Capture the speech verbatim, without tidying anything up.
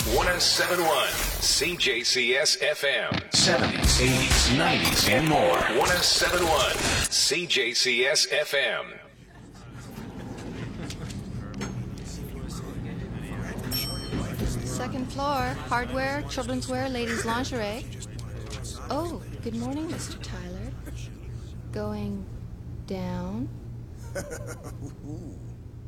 one oh seven point one C J C S F M. seventies, eighties, nineties, and more. one oh seven point one C J C S F M. Second floor, hardware, children's wear, ladies' lingerie. Oh, good morning, Mister Tyler. Going down?